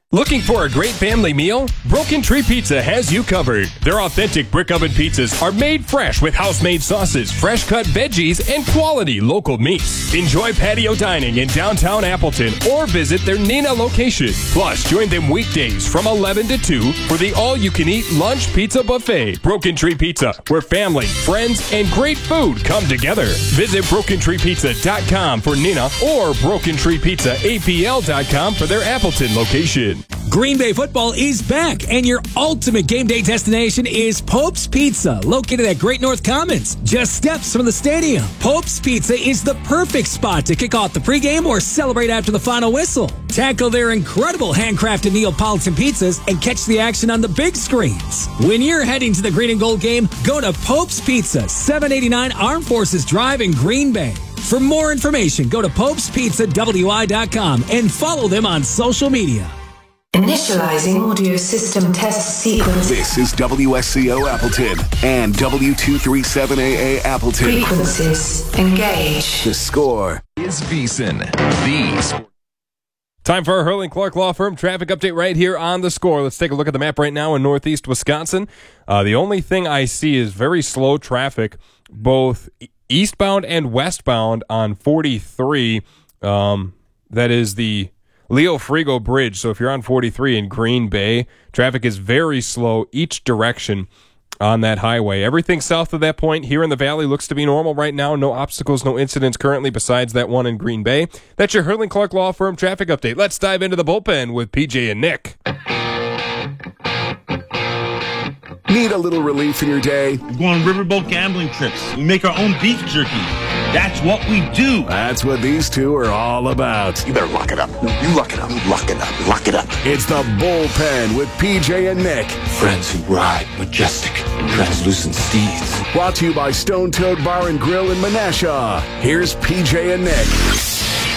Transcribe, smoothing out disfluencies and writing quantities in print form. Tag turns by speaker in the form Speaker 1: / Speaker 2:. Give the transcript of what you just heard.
Speaker 1: Looking for a great family meal? Broken Tree Pizza has you covered. Their authentic brick oven pizzas are made fresh with house-made sauces, fresh-cut veggies, and quality local meats. Enjoy patio dining in downtown Appleton or visit their Neenah location. Plus, join them weekdays from 11 to 2 for the all-you-can-eat lunch pizza buffet. Broken Tree Pizza, where family, friends, and great food come together. Visit BrokenTreePizza.com for Neenah or BrokenTreePizzaAPL.com for their Appleton location.
Speaker 2: Green Bay football is back, and your ultimate game day destination is Pope's Pizza, located at Great North Commons, just steps from the stadium. Pope's Pizza is the perfect spot to kick off the pregame or celebrate after the final whistle. Tackle their incredible handcrafted Neapolitan pizzas and catch the action on the big screens. When you're heading to the Green and Gold game, go to Pope's Pizza, 789 Armed Forces Drive in Green Bay. For more information, go to popespizzawi.com and follow them on social media.
Speaker 3: Initializing audio system test sequence.
Speaker 4: This is WSCO Appleton and W237AA Appleton.
Speaker 3: Frequencies engage.
Speaker 4: The Score
Speaker 5: is VSiN. The
Speaker 1: Time for our Hurling Clark Law Firm traffic update right here on The Score. Let's take a look at the map right now in northeast Wisconsin. The only thing I see is very slow traffic, both eastbound and westbound on 43. That is the Leo Frigo Bridge. So if you're on 43 in Green Bay, traffic is very slow each direction on that highway. Everything south of that point here in the valley looks to be normal right now. No obstacles, no incidents currently besides that one in Green Bay. That's your Hurling Clark Law Firm traffic update. Let's dive into the bullpen with PJ and Nick.
Speaker 4: Need a little relief in your day?
Speaker 6: We go on riverboat gambling trips. We make our own beef jerky. That's what we do.
Speaker 4: That's what these two are all about.
Speaker 7: You better lock it up. No, you lock it up. Lock it up. Lock it up.
Speaker 4: It's the Bullpen with PJ and Nick.
Speaker 7: Friends who ride majestic, translucent steeds.
Speaker 4: Brought to you by Stone Toad Bar and Grill in Menasha. Here's PJ and Nick.